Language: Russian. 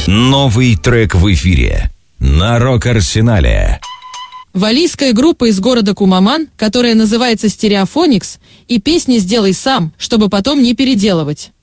Новый трек в эфире на Рок-Арсенале. Валлийская группа из города Кумаман, которая называется Стереофоникс, и песни «Сделай сам», чтобы потом не переделывать.